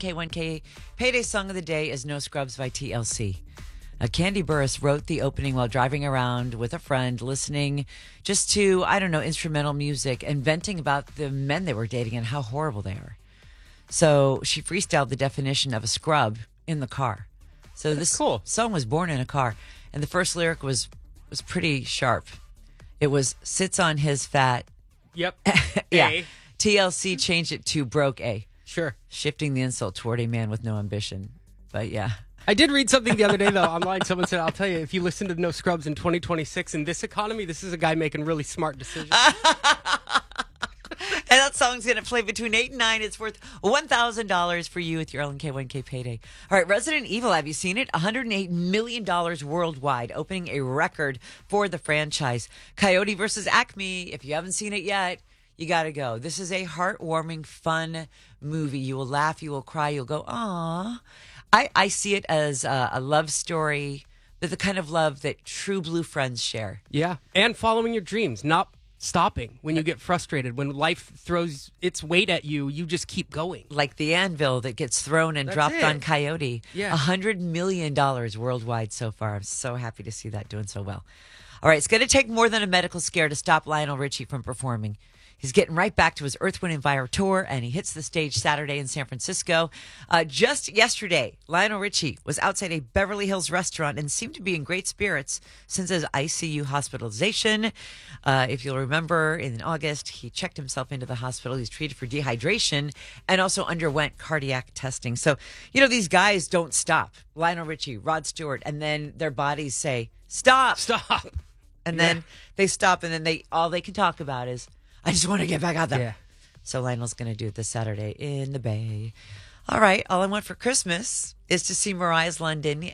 K1K. Payday song of the day is No Scrubs by TLC. Candy Burris wrote the opening while driving around with a friend, listening just to, instrumental music and venting about the men they were dating and how horrible they are. So she freestyled the definition of a scrub in the car. So this cool. song was born in a car. And the first lyric was pretty sharp. It was, sits on his fat. Yep. Yeah. A. TLC changed it to broke A. Sure. Shifting the insult toward a man with no ambition. But yeah. I did read something the other day, though, online. Someone said, I'll tell you, if you listen to No Scrubs in 2026, in this economy, this is a guy making really smart decisions. And that song's going to play between 8 and 9. It's worth $1,000 for you with your LNK1K payday. All right, Resident Evil, have you seen it? $108 million worldwide, opening a record for the franchise. Coyote versus Acme. If you haven't seen it yet, you got to go. This is a heartwarming, fun movie. You will laugh, you will cry, you'll go, aww. I see it as a love story, but the kind of love that true blue friends share. Yeah, and following your dreams, not stopping when you get frustrated. When life throws its weight at you, you just keep going. Like the anvil that gets thrown and dropped on Coyote. Yeah. $100 million worldwide so far. I'm so happy to see that doing so well. All right, it's going to take more than a medical scare to stop Lionel Richie from performing. He's getting right back to his Earth, Wind & Fire tour, and he hits the stage Saturday in San Francisco. Just yesterday, Lionel Richie was outside a Beverly Hills restaurant and seemed to be in great spirits since his ICU hospitalization. If you'll remember, in August, he checked himself into the hospital. He's treated for dehydration and also underwent cardiac testing. So, these guys don't stop. Lionel Richie, Rod Stewart, and then their bodies say, stop. Stop. And then they stop, and then all they can talk about is, I just want to get back out there. Yeah. So Lionel's going to do it this Saturday in the Bay. All right. All I want for Christmas is to see Mariah's London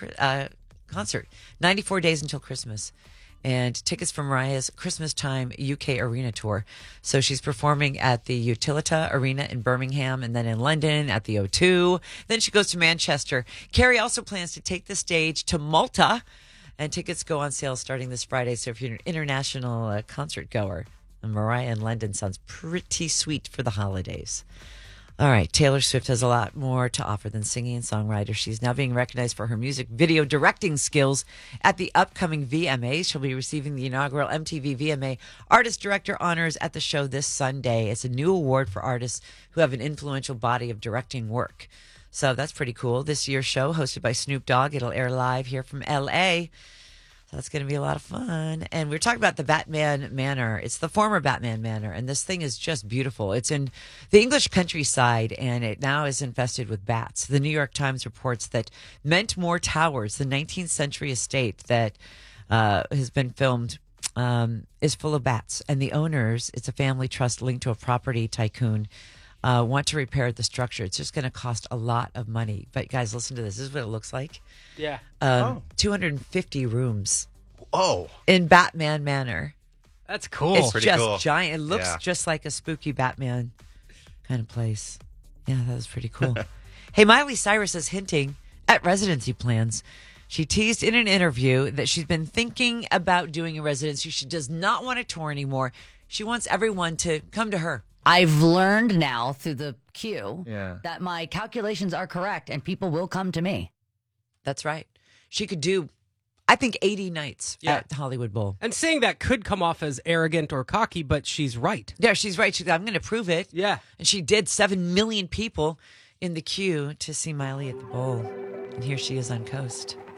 concert. 94 days until Christmas. And tickets for Mariah's Christmas Time UK Arena Tour. So she's performing at the Utilita Arena in Birmingham and then in London at the O2. Then she goes to Manchester. Carrie also plans to take the stage to Malta. And tickets go on sale starting this Friday. So if you're an international concert goer, Mariah in London sounds pretty sweet for the holidays. All right, Taylor Swift has a lot more to offer than singing and songwriter. She's now being recognized for her music video directing skills at the upcoming VMAs. She'll be receiving the inaugural MTV VMA Artist Director Honors at the show this Sunday. It's a new award for artists who have an influential body of directing work. So that's pretty cool. This year's show, hosted by Snoop Dogg, it'll air live here from L.A., so that's going to be a lot of fun. And we're talking about the Batman Manor. It's the former Batman Manor, and this thing is just beautiful. It's in the English countryside, and it now is infested with bats. The New York Times reports that Mentmore Towers, the 19th century estate that has been filmed, is full of bats. And the owners, it's a family trust linked to a property tycoon, want to repair the structure. It's just going to cost a lot of money. But guys, listen to this. This is what it looks like. Yeah. 250 rooms. Oh. In Batman Manor. That's cool. It's Pretty just cool. giant. It looks Yeah. just like a spooky Batman kind of place. Yeah, that was pretty cool. Hey, Miley Cyrus is hinting at residency plans. She teased in an interview that she's been thinking about doing a residency. She does not want to tour anymore. She wants everyone to come to her. I've learned now through the queue Yeah. that my calculations are correct and people will come to me. That's right. She could do, I think, 80 nights at Hollywood Bowl. And saying that could come off as arrogant or cocky, but she's right. Yeah, she's right. She's, I'm going to prove it. Yeah. And she did. 7 million people in the queue to see Miley at the bowl. And here she is on Coast.